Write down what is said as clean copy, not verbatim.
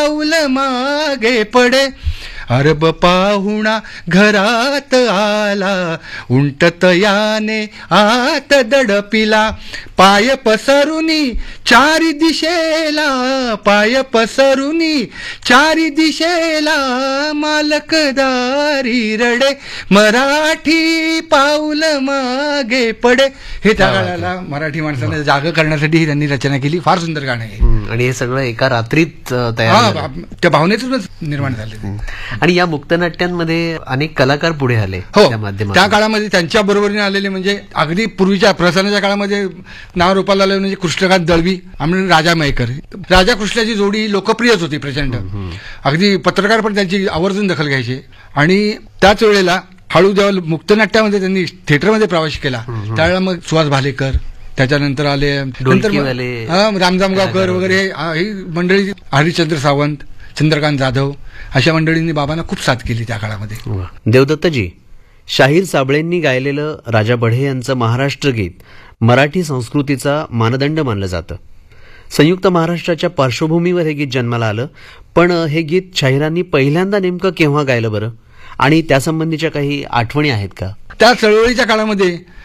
पाऊल मागे पडे, अरब पाहुणा घरात आला, उंटत याने आत दडपिला, पाय पसरुनी चारी दिशेला, पाय पसरुनी चारी दिशेला, मालकदारी रडे, मराठी पाऊल मागे पडे. हे त्या काळाला मराठी माणसाने जागा करण्यासाठी त्यांनी रचना केली. फार सुंदर गाणं आहे आणि हे सगळं एका रात्रीत तयार झालं. त्या भावनेतूनच निर्माण झाले. आणि या मुक्तनाट्यांमध्ये अनेक कलाकार पुढे आले. हो, त्या काळामध्ये त्यांच्या बरोबरीने आलेले म्हणजे अगदी पूर्वीच्या प्रसारणाच्या काळामध्ये नाव रूपाला आले म्हणजे कृष्णकांत दळवी आणि राजा मयेकर. राजा कृष्णाची जोडी लोकप्रियच होती प्रचंड. अगदी पत्रकार पण त्यांची आवर्जून दखल घ्यायचे. आणि त्याच वेळेला हळू जेव्हा मुक्तनाट्यामध्ये त्यांनी थिएटरमध्ये प्रवेश केला त्यावेळेला मग सुहास भालेकर, त्याच्यानंतर आले नंतर रामजामगावकर वगैरे ही मंडळी, हरिश्चंद्र सावंत, चंद्रकांत जाधव अशा मंडळींनी बाबांना खूप साथ केली त्या काळामध्ये. देवदत्तजी, शाहीर साबळेंनी गायलेलं राजा बढे यांचं महाराष्ट्र गीत मराठी संस्कृतीचा मानदंड मानलं जातं. संयुक्त महाराष्ट्राच्या पार्श्वभूमीवर हे गीत जन्माला आलं. पण हे गीत शाहिरांनी पहिल्यांदा नेमकं केव्हा गायलं बरं, आणि त्यासंबंधीच्या काही आठवणी आहेत का? त्या चळवळीच्या काळामध्ये